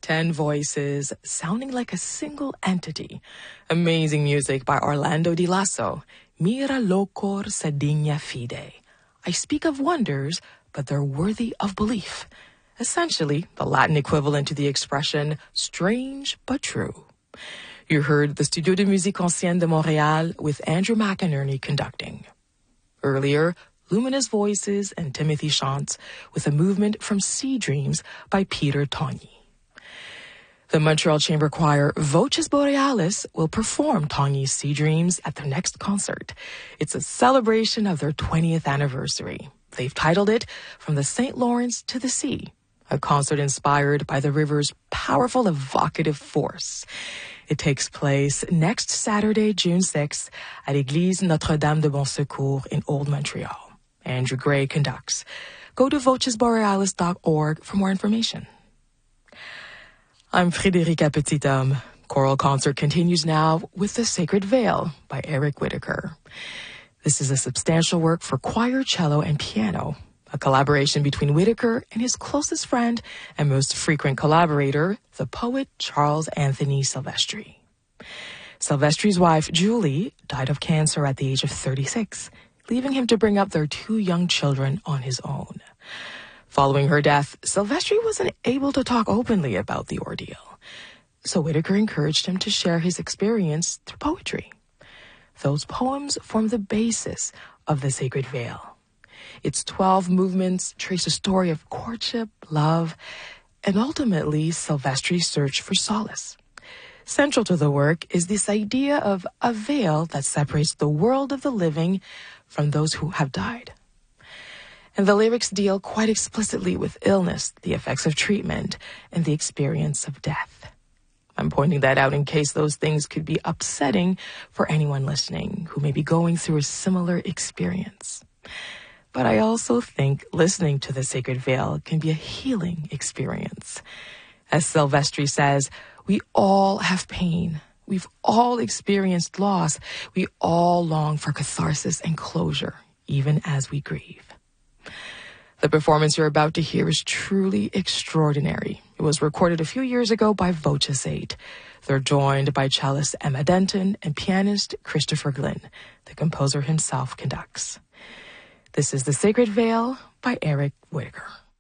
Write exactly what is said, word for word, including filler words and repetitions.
Ten voices sounding like a single entity. Amazing music by Orlando Di Lasso. Mira locor sa digna fide. I speak of wonders, but they're worthy of belief. Essentially, the Latin equivalent to the expression, strange but true. You heard the Studio de Musique Ancienne de Montréal with Andrew McInerney conducting. Earlier, luminous voices and Timothy Chants with a movement from Sea Dreams by Peter Togni. The Montreal Chamber Choir Voces Borealis will perform Togni's Sea Dreams at their next concert. It's a celebration of their twentieth anniversary. They've titled it From the Saint Lawrence to the Sea, a concert inspired by the river's powerful evocative force. It takes place next Saturday, June sixth, at Église Notre-Dame de Bon Secours in Old Montreal. Andrew Gray conducts. Go to voces borealis dot org for more information. I'm Frédérica Petithomme. Choral concert continues now with The Sacred Veil by Eric Whitacre. This is a substantial work for choir, cello, and piano, a collaboration between Whitacre and his closest friend and most frequent collaborator, the poet Charles Anthony Silvestri. Silvestri's wife, Julie, died of cancer at the age of thirty-six, leaving him to bring up their two young children on his own. Following her death, Silvestri wasn't able to talk openly about the ordeal, so Whitacre encouraged him to share his experience through poetry. Those poems form the basis of The Sacred Veil. Its twelve movements trace a story of courtship, love, and ultimately Silvestri's search for solace. Central to the work is this idea of a veil that separates the world of the living from those who have died. And the lyrics deal quite explicitly with illness, the effects of treatment, and the experience of death. I'm pointing that out in case those things could be upsetting for anyone listening who may be going through a similar experience. But I also think listening to The Sacred Veil can be a healing experience. As Silvestri says, we all have pain. We've all experienced loss. We all long for catharsis and closure, even as we grieve. The performance you're about to hear is truly extraordinary. It was recorded a few years ago by Voces eight. They're joined by cellist Emma Denton and pianist Christopher Glynn. The composer himself conducts. This is The Sacred Veil by Eric Whitacre.